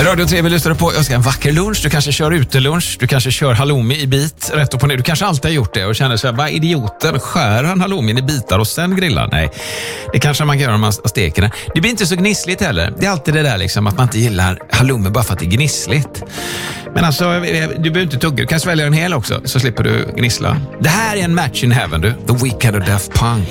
Radio 3 vill lyssna på. Jag ska en vacker lunch. Du kanske kör utelunch. Du kanske kör halloumi i bit rätt upp och ner. Du kanske alltid har gjort det och känner så här, vad idioten, skär han halloumin i bitar och sen grillar? Nej, det kanske man kan göra om man steker den. Det blir inte så gnissligt heller. Det är alltid det där liksom att man inte gillar halloumi bara för att det är gnissligt. Men alltså, du behöver inte tugga. Du kan svälja en hel också så slipper du gnissla. Det här är en match in heaven, du. The Weeknd och Daft Punk.